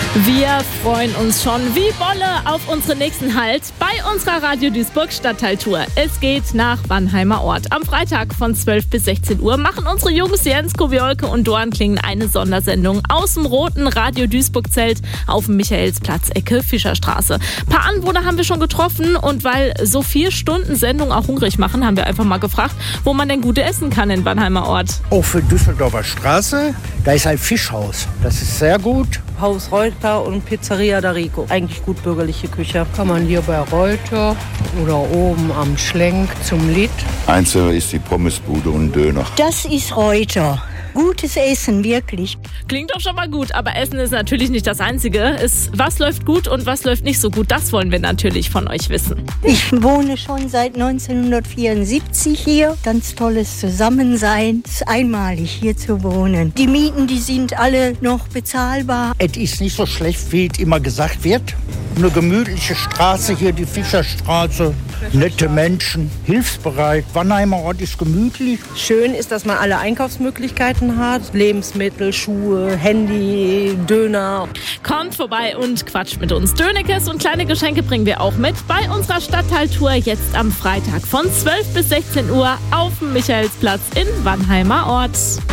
Wir freuen uns schon wie Bolle auf unseren nächsten Halt bei unserer Radio Duisburg Stadtteiltour. Es geht nach Wannheimer Ort. Am Freitag von 12 bis 16 Uhr machen unsere Jungs Jens Kowiolke und Doan Klingen eine Sondersendung aus dem roten Radio Duisburg Zelt auf dem Michaelsplatz, Ecke Fischerstraße. Ein paar Anwohner haben wir schon getroffen und weil so 4 Stunden Sendung auch hungrig machen, haben wir einfach mal gefragt, wo man denn gut essen kann in Wannheimer Ort. Auch für Düsseldorfer Straße, da ist ein Fischhaus. Das ist sehr gut. Haus Reuter und Pizzeria D'Arico. Eigentlich gut bürgerliche Küche. Kann man hier bei Reuter oder oben am Schlenk zum Lied. Einzelner ist die Pommesbude und Döner. Das ist Reuter. Gutes Essen, wirklich. Klingt doch schon mal gut, aber Essen ist natürlich nicht das Einzige. Was läuft gut und was läuft nicht so gut, das wollen wir natürlich von euch wissen. Ich wohne schon seit 1974 hier. Ganz tolles Zusammensein. Es ist einmalig, hier zu wohnen. Die Mieten, die sind alle noch bezahlbar. Es ist nicht so schlecht, wie es immer gesagt wird. Eine gemütliche Straße hier, die Fischerstraße. Nette Menschen, hilfsbereit. Wannheimer Ort ist gemütlich. Schön ist, dass man alle Einkaufsmöglichkeiten hat. Lebensmittel, Schuhe, Handy, Döner. Kommt vorbei und quatscht mit uns. Dönekes und kleine Geschenke bringen wir auch mit bei unserer Stadtteiltour jetzt am Freitag von 12 bis 16 Uhr auf dem Michaelsplatz in Wannheimer Ort.